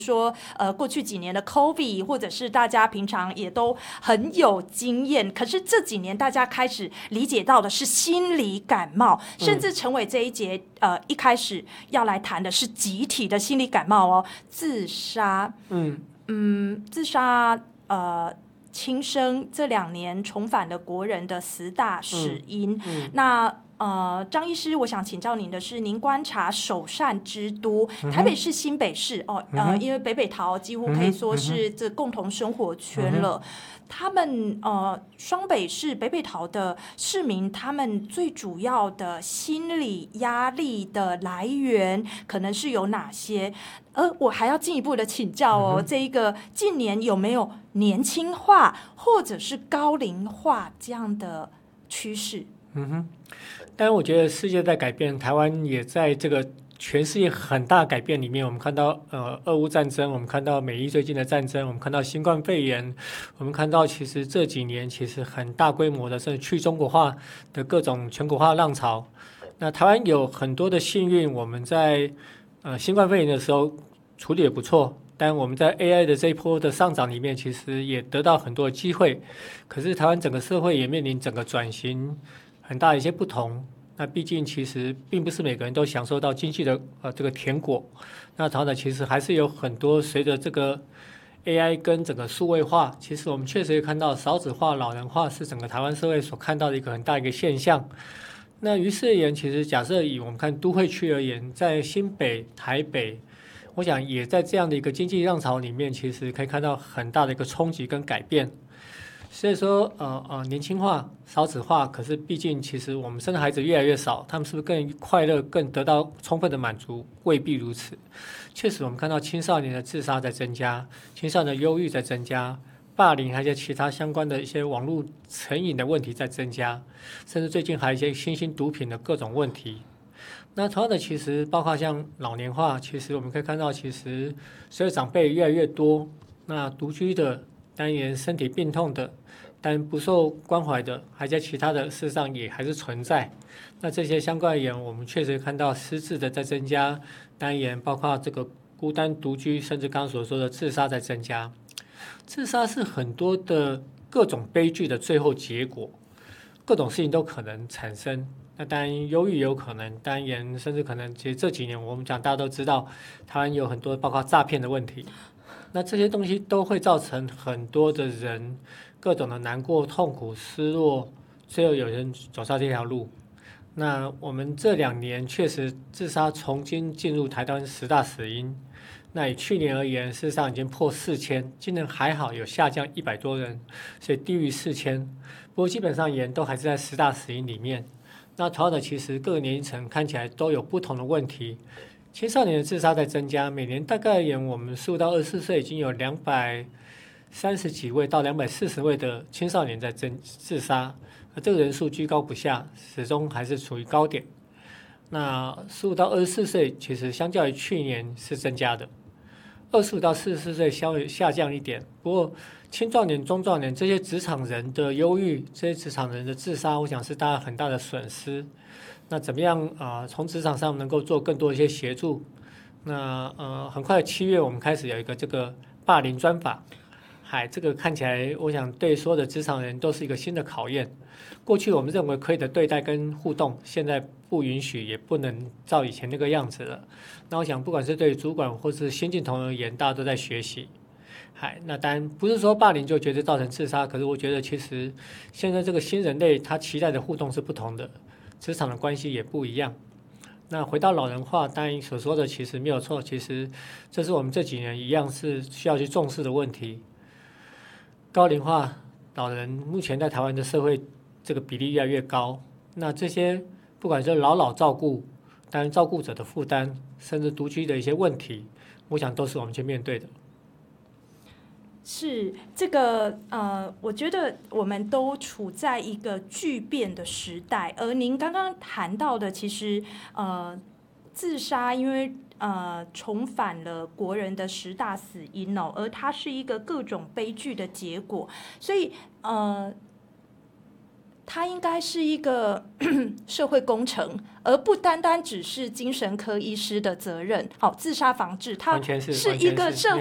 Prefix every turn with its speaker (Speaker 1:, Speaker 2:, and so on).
Speaker 1: 说过去几年的 COVID， 或者是大家平常也都很有经验，可是这几年大家开始理解到的是心理感冒，甚至成为这一节一开始要来谈的是集体的心理感冒哦，自杀，自杀轻生这2年重返了国人的10大死因，那。张医师，我想请教您的是，您观察首善之都台北市、新北市哦，因为北北桃几乎可以说是这共同生活圈了。他们双北市、北北桃的市民，他们最主要的心理压力的来源可能是有哪些？我还要进一步的请教哦，这一个近年有没有年轻化或者是高龄化这样的趋势？
Speaker 2: 当然我觉得世界在改变，台湾也在这个全世界很大改变里面。我们看到俄乌战争，我们看到美伊最近的战争，我们看到新冠肺炎，我们看到其实这几年其实很大规模的甚至去中国化的各种全国化浪潮。那台湾有很多的幸运，我们在新冠肺炎的时候处理也不错，但我们在 AI 的这一波的上涨里面，其实也得到很多的机会。可是台湾整个社会也面临整个转型很大的一些不同。那毕竟其实并不是每个人都享受到经济的这个甜果。那同样的，其实还是有很多随着这个 AI 跟整个数位化，其实我们确实也看到少子化、老人化是整个台湾社会所看到的一个很大一个现象。那于是而言，其实假设以我们看都会区而言，在新北、台北，我想也在这样的一个经济浪潮里面，其实可以看到很大的一个冲击跟改变。所以说，年轻化、少子化，可是毕竟其实我们生的孩子越来越少，他们是不是更快乐、更得到充分的满足？未必如此。确实，我们看到青少年的自杀在增加，青少年的忧郁在增加，霸凌还有其他相关的一些网络成瘾的问题在增加，甚至最近还有一些新兴毒品的各种问题。那同样的，其实包括像老年化，其实我们可以看到，其实随着长辈越来越多，那独居的、单元身体病痛的。但不受关怀的，还在其他的事实上也还是存在。那这些相关而言，我们确实看到失智的在增加，单元包括这个孤单独居，甚至刚刚所说的自杀在增加。自杀是很多的各种悲剧的最后结果，各种事情都可能产生。那当然，忧郁有可能，单元甚至可能，其实这几年我们讲大家都知道，台湾有很多包括诈骗的问题。那这些东西都会造成很多的人各种的难过、痛苦、失落，最后有人走上这条路。那我们这2年确实自杀重新进入台湾10大死因。那以去年而言，事实上已经破4000，今年还好有下降100多人，所以低于4000。不过基本上而言都还是在10大死因里面。那同样的，其实各个年龄层看起来都有不同的问题。青少年的自杀在增加，每年大概而言，我们15到24岁已经有230几位到240位的青少年在自杀，而这个人数居高不下，始终还是处于高点。那15到24岁其实相较于去年是增加的，25到44岁稍微下降一点。不过青壮年、中壮年这些职场人的忧郁，这些职场人的自杀，我想是大家很大的损失。那怎么样从职场上能够做更多的一些协助？那很快7月我们开始有一个这个霸凌专法，这个看起来我想对所有的职场人都是一个新的考验。过去我们认为可以的对待跟互动，现在不允许，也不能照以前那个样子了。那我想不管是对主管或是新进同仁而言，大家都在学习。那当然不是说霸凌就绝对造成自杀，可是我觉得其实现在这个新人类他期待的互动是不同的。职场的关系也不一样。那回到老人化，当然所说的其实没有错，其实这是我们这几年一样是需要去重视的问题。高龄化老人目前在台湾的社会这个比例越来越高，那这些不管是老照顾，当然照顾者的负担，甚至独居的一些问题，我想都是我们去面对的。
Speaker 1: 是这个我觉得我们都处在一个巨变的时代，而您刚刚谈到的，其实自杀，因为重返了国人的10大死因哦，而它是一个各种悲剧的结果，所以它应该是一个社会工程，而不单单只是精神科医师的责任。自杀防治它
Speaker 2: 完全是
Speaker 1: 一个社